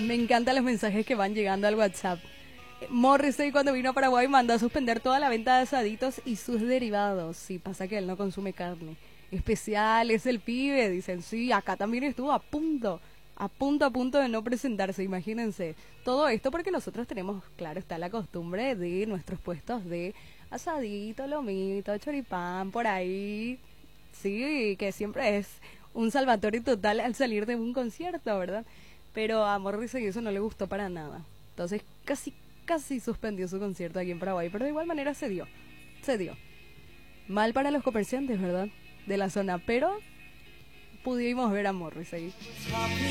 Me encantan los mensajes que van llegando al WhatsApp. Morrissey cuando vino a Paraguay mandó a suspender toda la venta de asaditos y sus derivados. Sí, pasa que él no consume carne. Especial es el pibe, dicen. Sí, acá también estuvo a punto de no presentarse, imagínense. Todo esto porque nosotros tenemos, claro, está la costumbre de nuestros puestos de asadito, lomito, choripán, por ahí. Sí, que siempre es un salvatorio total al salir de un concierto, ¿verdad? Pero a Morrissey eso no le gustó para nada. Entonces casi suspendió su concierto aquí en Paraguay, pero de igual manera se dio. Mal para los comerciantes, ¿verdad? De la zona, pero pudimos ver a Morrissey.